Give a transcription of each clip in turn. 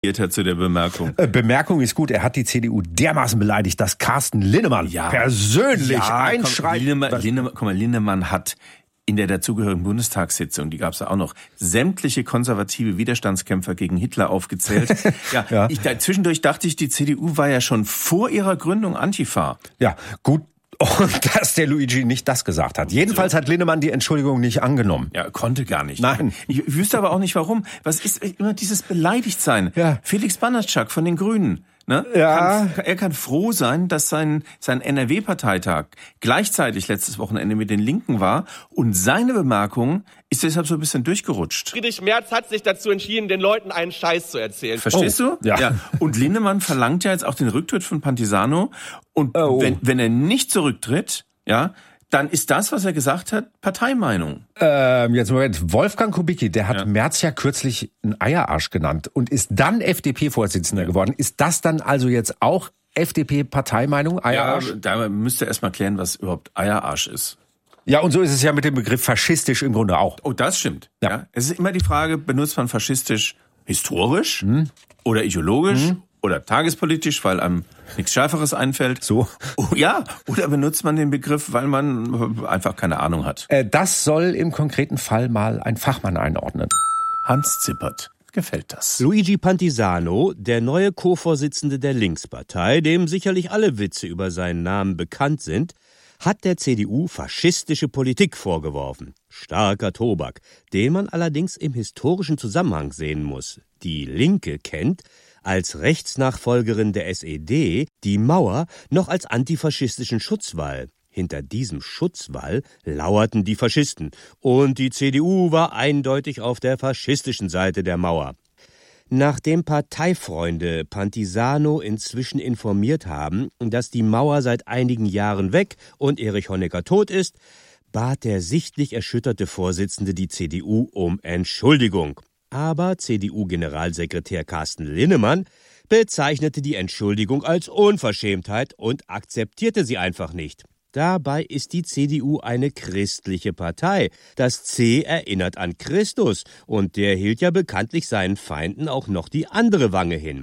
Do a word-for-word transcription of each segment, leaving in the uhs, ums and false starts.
reagiert hat zu der Bemerkung? Äh, Bemerkung ist gut. Er hat die C D U dermaßen beleidigt, dass Carsten Linnemann ja. persönlich ja, einschreitet. Linnemann, Linnemann, guck mal, Linnemann hat in der dazugehörigen Bundestagssitzung, die gab es ja auch noch, sämtliche konservative Widerstandskämpfer gegen Hitler aufgezählt. ja, ja. Ich, da, zwischendurch dachte ich, die C D U war ja schon vor ihrer Gründung Antifa. Ja, gut. Und dass der Luigi nicht das gesagt hat. Jedenfalls hat Linnemann die Entschuldigung nicht angenommen. Ja, konnte gar nicht. Nein. Ich wüsste aber auch nicht, warum. Was ist immer dieses Beleidigtsein? Ja. Felix Banatschak von den Grünen. Ne? Ja. Kann, er kann froh sein, dass sein, sein N R W-Parteitag gleichzeitig letztes Wochenende mit den Linken war und seine Bemerkung ist deshalb so ein bisschen durchgerutscht. Friedrich Merz hat sich dazu entschieden, den Leuten einen Scheiß zu erzählen. Verstehst oh, du? Ja. ja. Und Lindemann verlangt ja jetzt auch den Rücktritt von Pantisano und oh. wenn, wenn er nicht zurücktritt, ja, dann ist das, was er gesagt hat, Parteimeinung. Ähm, jetzt Moment, Wolfgang Kubicki, der hat ja. Merz ja kürzlich einen Eierarsch genannt und ist dann F D P-Vorsitzender ja. geworden. Ist das dann also jetzt auch F D P-Parteimeinung, Eierarsch? Ja, da müsst ihr erst mal klären, was überhaupt Eierarsch ist. Ja, und so ist es ja mit dem Begriff faschistisch im Grunde auch. Oh, das stimmt. Ja. Ja. Es ist immer die Frage, benutzt man faschistisch historisch hm. oder ideologisch hm. oder tagespolitisch, weil einem nichts Schärferes einfällt. So. Oh, ja, oder benutzt man den Begriff, weil man einfach keine Ahnung hat. Äh, das soll im konkreten Fall mal ein Fachmann einordnen. Hans Zippert. Gefällt das. Luigi Pantisano, der neue Co-Vorsitzende der Linkspartei, dem sicherlich alle Witze über seinen Namen bekannt sind, hat der C D U faschistische Politik vorgeworfen. Starker Tobak, den man allerdings im historischen Zusammenhang sehen muss. Die Linke kennt als Rechtsnachfolgerin der S E D die Mauer noch als antifaschistischen Schutzwall. Hinter diesem Schutzwall lauerten die Faschisten und die C D U war eindeutig auf der faschistischen Seite der Mauer. Nachdem Parteifreunde Pantisano inzwischen informiert haben, dass die Mauer seit einigen Jahren weg und Erich Honecker tot ist, bat der sichtlich erschütterte Vorsitzende die C D U um Entschuldigung. Aber C D U-Generalsekretär Carsten Linnemann bezeichnete die Entschuldigung als Unverschämtheit und akzeptierte sie einfach nicht. Dabei ist die C D U eine christliche Partei. Das C erinnert an Christus und der hielt ja bekanntlich seinen Feinden auch noch die andere Wange hin.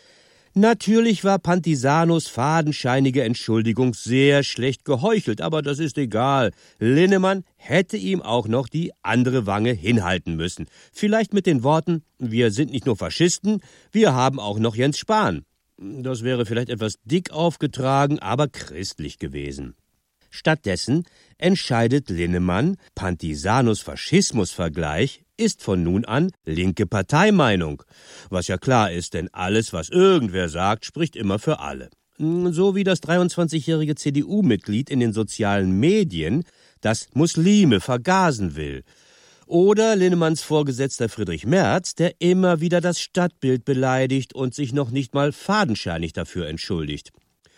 Natürlich war Pantisanos fadenscheinige Entschuldigung sehr schlecht geheuchelt, aber das ist egal. Linnemann hätte ihm auch noch die andere Wange hinhalten müssen. Vielleicht mit den Worten, wir sind nicht nur Faschisten, wir haben auch noch Jens Spahn. Das wäre vielleicht etwas dick aufgetragen, aber christlich gewesen. Stattdessen entscheidet Linnemann, Pantisanos Faschismusvergleich ist von nun an linke Parteimeinung. Was ja klar ist, denn alles, was irgendwer sagt, spricht immer für alle. So wie das dreiundzwanzigjährige C D U-Mitglied in den sozialen Medien, das Muslime vergasen will. Oder Linnemanns Vorgesetzter Friedrich Merz, der immer wieder das Stadtbild beleidigt und sich noch nicht mal fadenscheinig dafür entschuldigt.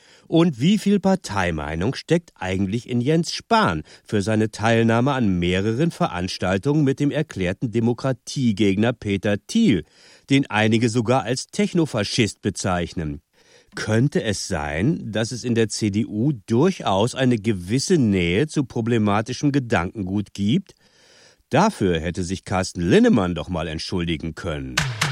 Und wie viel Parteimeinung steckt eigentlich in Jens Spahn für seine Teilnahme an mehreren Veranstaltungen mit dem erklärten Demokratiegegner Peter Thiel, den einige sogar als Technofaschist bezeichnen? Könnte es sein, dass es in der C D U durchaus eine gewisse Nähe zu problematischem Gedankengut gibt? Dafür hätte sich Carsten Linnemann doch mal entschuldigen können.